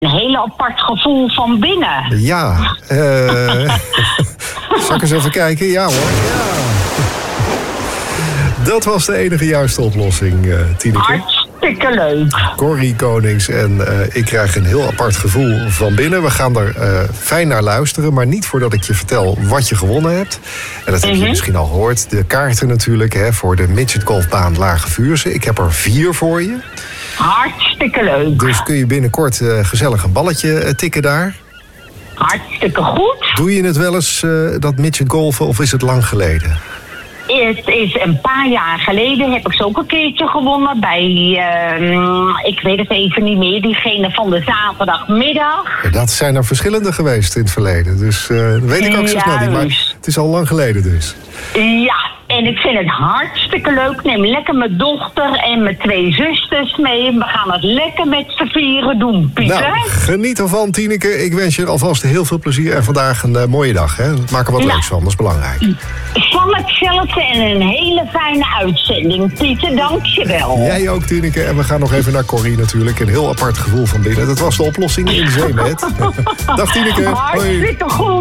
Een hele apart gevoel van binnen. Ja, zal ik eens even kijken? Ja hoor. Ja. Dat was de enige juiste oplossing, Tineke. Hartstikke leuk. Corrie Konings en ik krijg een heel apart gevoel van binnen. We gaan er fijn naar luisteren, maar niet voordat ik je vertel wat je gewonnen hebt. En dat heb je misschien al gehoord. De kaarten natuurlijk voor de midgetgolfbaan Lage Vuursche. Ik heb er 4 voor je. Hartstikke leuk. Dus kun je binnenkort gezellig een balletje tikken daar. Hartstikke goed. Doe je het wel eens, dat midgetgolfen, of is het lang geleden? Het is een paar jaar geleden, heb ik zo ook een keertje gewonnen bij, ik weet het even niet meer, diegene van de zaterdagmiddag. Dat zijn er verschillende geweest in het verleden, dus dat weet ik ook zo snel niet, maar het is al lang geleden dus. Ja, en ik vind het hartstikke leuk. Neem lekker mijn dochter en mijn 2 zusters mee. We gaan het lekker met z'n vieren doen, Pieter. Nou, geniet ervan, Tineke. Ik wens je alvast heel veel plezier en vandaag een mooie dag. Hè? Maak er wat leuks van, dat is belangrijk. Van hetzelfde en een hele fijne uitzending, Pieter. Dank je wel. Jij ook, Tineke. En we gaan nog even naar Corrie natuurlijk. Een heel apart gevoel van binnen. Dat was de oplossing in Zeemet. Dag, Tineke. Hartstikke goed.